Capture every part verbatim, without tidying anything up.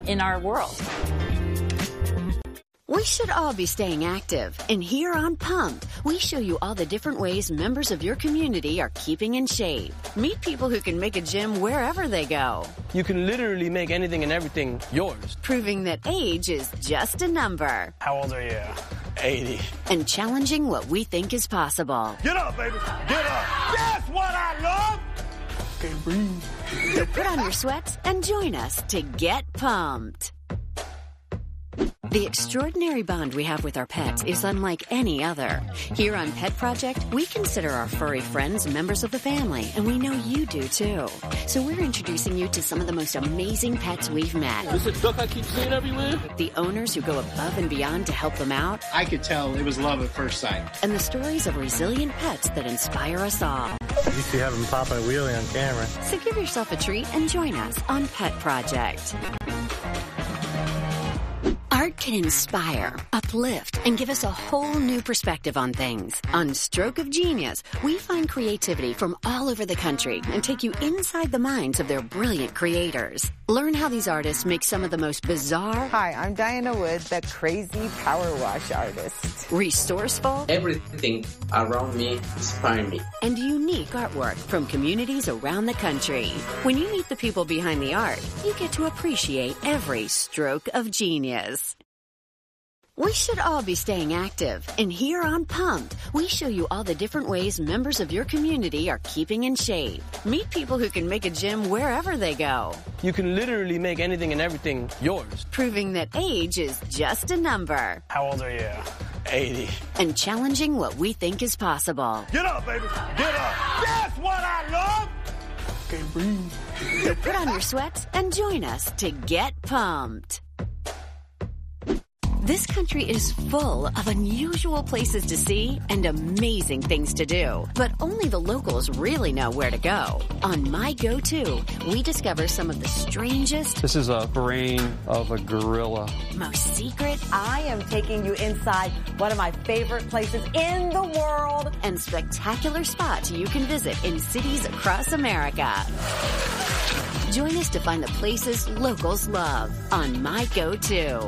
in our world. We should all be staying active, and here on Pumped, we show you all the different ways members of your community are keeping in shape. Meet people who can make a gym wherever they go. You can literally make anything and everything yours. Proving that age is just a number. How old are you? eighty. And challenging what we think is possible. Get up, baby. Get up. That's what I love. Can't breathe. So put on your sweats and join us to get pumped. The extraordinary bond we have with our pets is unlike any other. Here on Pet Project, we consider our furry friends members of the family, and we know you do too. So we're introducing you to some of the most amazing pets we've met. Is it duck I keep seeing everywhere? The owners who go above and beyond to help them out. I could tell it was love at first sight. And the stories of resilient pets that inspire us all. You used to have them pop a wheelie on camera. So give yourself a treat and join us on Pet Project. Art can inspire, uplift, and give us a whole new perspective on things. On Stroke of Genius, we find creativity from all over the country and take you inside the minds of their brilliant creators. Learn how these artists make some of the most bizarre... Hi, I'm Diana Wood, the crazy power wash artist. Resourceful... Everything around me inspires me. And unique artwork from communities around the country. When you meet the people behind the art, you get to appreciate every stroke of genius. We should all be staying active, and here on Pumped, we show you all the different ways members of your community are keeping in shape. Meet people who can make a gym wherever they go. You can literally make anything and everything yours. Proving that age is just a number. How old are you? eighty. And challenging what we think is possible. Get up, baby. Get up. That's what I love. Can't breathe. So put on your sweats and join us to get pumped. This country is full of unusual places to see and amazing things to do, but only the locals really know where to go. On My Go-To, we discover some of the strangest... This is a brain of a gorilla. ...most secret... I am taking you inside one of my favorite places in the world. ...and spectacular spots you can visit in cities across America. Join us to find the places locals love on My Go-To.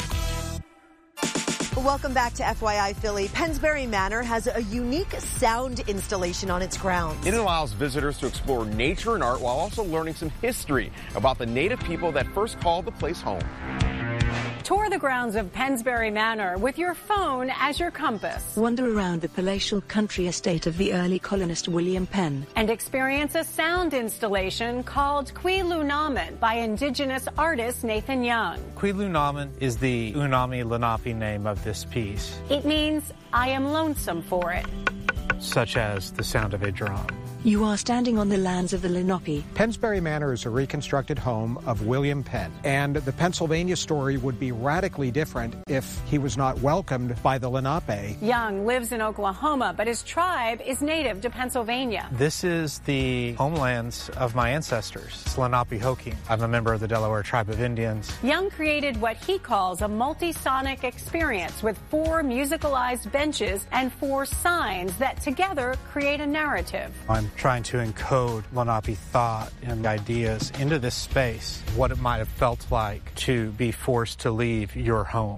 Welcome back to F Y I Philly. Pennsbury Manor has a unique sound installation on its grounds. It allows visitors to explore nature and art while also learning some history about the native people that first called the place home. Tour the grounds of Pennsbury Manor with your phone as your compass. Wander around the palatial country estate of the early colonist William Penn. And experience a sound installation called Quilunamin by indigenous artist Nathan Young. Quilunamin is the Unami Lenape name of this piece. It means I am lonesome for it. Such as the sound of a drum. You are standing on the lands of the Lenape. Pennsbury Manor is a reconstructed home of William Penn, and the Pennsylvania story would be radically different if he was not welcomed by the Lenape. Young lives in Oklahoma, but his tribe is native to Pennsylvania. This is the homelands of my ancestors. It's Lenape Hokie. I'm a member of the Delaware Tribe of Indians. Young created what he calls a multi-sonic experience with four musicalized benches and four signs that together create a narrative. I'm trying to encode Lenape thought and ideas into this space, what it might have felt like to be forced to leave your home.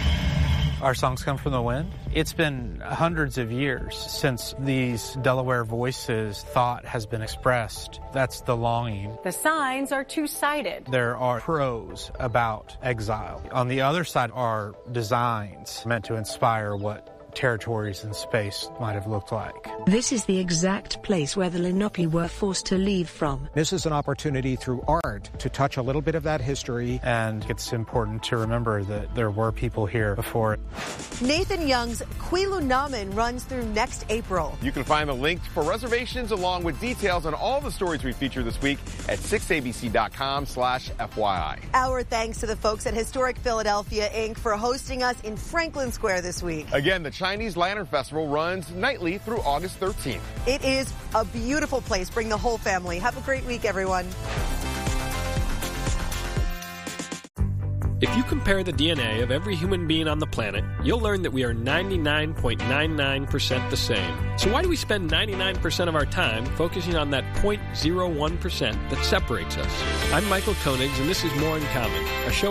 Our songs come from the wind. It's been hundreds of years since these Delaware voices thought has been expressed. That's the longing. The signs are two-sided. There are prose about exile. On the other side are designs meant to inspire what territories in space might have looked like. This is the exact place where the Lenape were forced to leave from. This is an opportunity through art to touch a little bit of that history. And it's important to remember that there were people here before. Nathan Young's Quilunamin runs through next April. You can find the link for reservations along with details on all the stories we feature this week at six A B C dot com slash F Y I. Our thanks to the folks at Historic Philadelphia, Incorporated for hosting us in Franklin Square this week. Again, the Chinese Lantern Festival runs nightly through August thirteenth. It is a beautiful place. Bring the whole family. Have a great week, everyone. If you compare the D N A of every human being on the planet, you'll learn that we are ninety-nine point nine nine percent the same. So why do we spend ninety-nine percent of our time focusing on that zero point zero one percent that separates us? I'm Michael Koenigs, and this is More in Common, a show